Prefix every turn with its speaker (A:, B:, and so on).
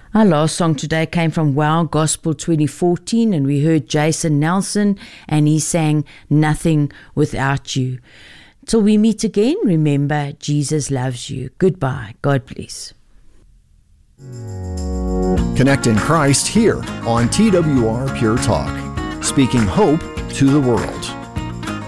A: Our last song today came from Wow Gospel 2014, and we heard Jason Nelson, and he sang Nothing Without You. Till we meet again, remember, Jesus loves you. Goodbye. God bless.
B: Connect in Christ here on TWR Pure Talk, speaking hope to the world.